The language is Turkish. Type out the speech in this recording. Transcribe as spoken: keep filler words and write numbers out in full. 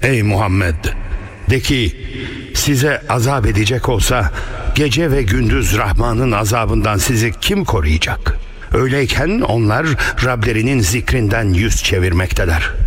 Ey Muhammed! De ki, size azap edecek olsa gece ve gündüz Rahman'ın azabından sizi kim koruyacak? Öyleyken onlar Rablerinin zikrinden yüz çevirmekteler.